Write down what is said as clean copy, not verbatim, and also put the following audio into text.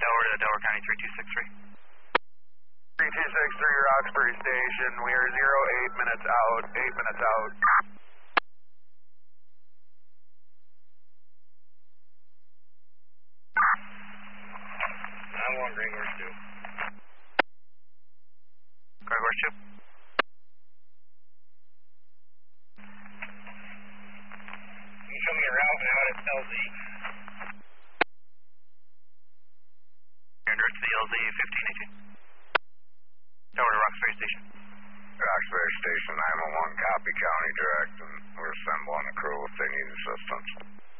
Delaware County 3263. 3263 Roxbury Station. We are 8 minutes out. 8 minutes out. 9-1 Green Horse 2. Green Horse 2. Can you show me a route out at LZ? You're under to the LZ 1518. Tower to Roxbury Station. Roxbury Station 911, copy, County Direct.